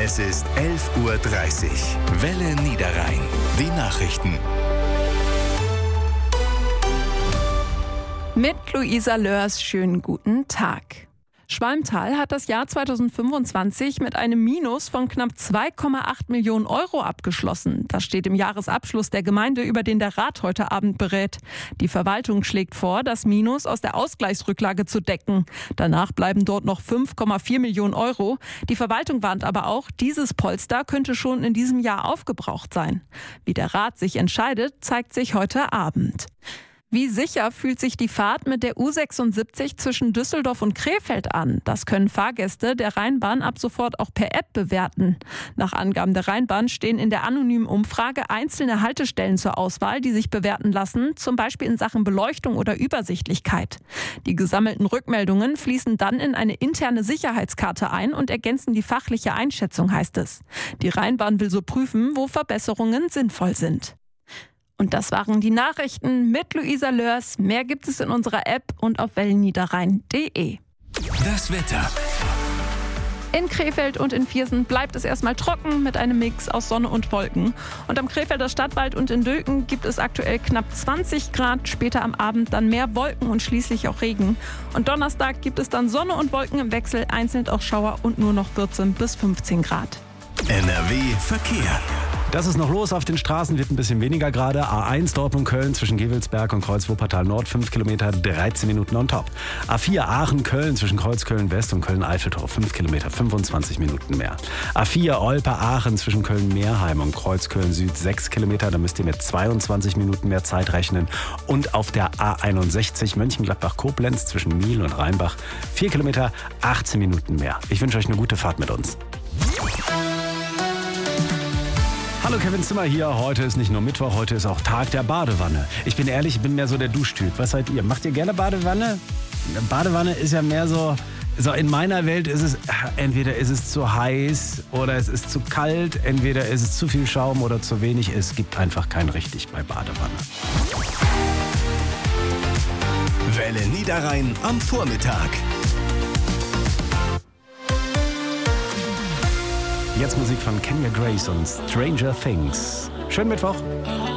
Es ist 11:30 Uhr. Welle Niederrhein. Die Nachrichten. Mit Luisa Lörs, schönen guten Tag. Schwalmtal hat das Jahr 2025 mit einem Minus von knapp 2,8 Millionen Euro abgeschlossen. Das steht im Jahresabschluss der Gemeinde, über den der Rat heute Abend berät. Die Verwaltung schlägt vor, das Minus aus der Ausgleichsrücklage zu decken. Danach bleiben dort noch 5,4 Millionen Euro. Die Verwaltung warnt aber auch, dieses Polster könnte schon in diesem Jahr aufgebraucht sein. Wie der Rat sich entscheidet, zeigt sich heute Abend. Wie sicher fühlt sich die Fahrt mit der U76 zwischen Düsseldorf und Krefeld an? Das können Fahrgäste der Rheinbahn ab sofort auch per App bewerten. Nach Angaben der Rheinbahn stehen in der anonymen Umfrage einzelne Haltestellen zur Auswahl, die sich bewerten lassen, zum Beispiel in Sachen Beleuchtung oder Übersichtlichkeit. Die gesammelten Rückmeldungen fließen dann in eine interne Sicherheitskarte ein und ergänzen die fachliche Einschätzung, heißt es. Die Rheinbahn will so prüfen, wo Verbesserungen sinnvoll sind. Und das waren die Nachrichten mit Luisa Lörs. Mehr gibt es in unserer App und auf wellenniederrhein.de. Das Wetter. In Krefeld und in Viersen bleibt es erstmal trocken mit einem Mix aus Sonne und Wolken. Und am Krefelder Stadtwald und in Dülken gibt es aktuell knapp 20 Grad. Später am Abend dann mehr Wolken und schließlich auch Regen. Und Donnerstag gibt es dann Sonne und Wolken im Wechsel, einzeln auch Schauer und nur noch 14 bis 15 Grad. NRW Verkehr. Das ist noch los auf den Straßen, wird ein bisschen weniger gerade. A1 Dortmund-Köln zwischen Gewelsberg und Kreuz-Wuppertal Nord, 5 Kilometer, 13 Minuten on top. A4 Aachen-Köln zwischen Kreuz-Köln-West und Köln-Eiffeltor, 5 Kilometer, 25 Minuten mehr. A4 Olpe-Aachen zwischen Köln-Meerheim und Kreuz-Köln-Süd, 6 Kilometer, da müsst ihr mit 22 Minuten mehr Zeit rechnen. Und auf der A61 Mönchengladbach-Koblenz zwischen Miel und Rheinbach, 4 Kilometer, 18 Minuten mehr. Ich wünsche euch eine gute Fahrt mit uns. Hallo, Kevin Zimmer hier. Heute ist nicht nur Mittwoch, heute ist auch Tag der Badewanne. Ich bin ehrlich, ich bin mehr so der Duschtyp. Was seid ihr? Macht ihr gerne Badewanne? Badewanne ist ja mehr so in meiner Welt ist es, entweder ist es zu heiß oder es ist zu kalt, entweder ist es zu viel Schaum oder zu wenig. Es gibt einfach kein richtig bei Badewanne. Welle Niederrhein am Vormittag. Jetzt Musik von Kenya Grace und Stranger Things. Schönen Mittwoch.